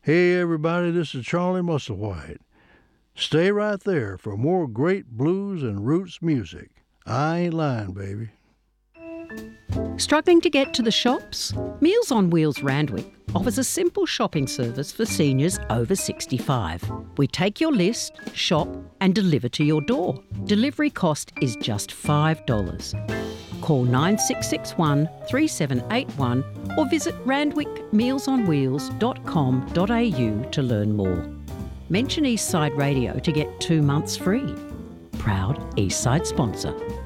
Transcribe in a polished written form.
Hey everybody, this is Charlie Musselwhite. Stay right there for more great blues and roots music. I ain't lying, baby. Struggling to get to the shops? Meals on Wheels Randwick offers a simple shopping service for seniors over 65. We take your list, shop and deliver to your door. Delivery cost is just $5. Call 9661 3781 or visit randwickmealsonwheels.com.au to learn more. Mention Eastside Radio to get 2 months free. Proud Eastside sponsor.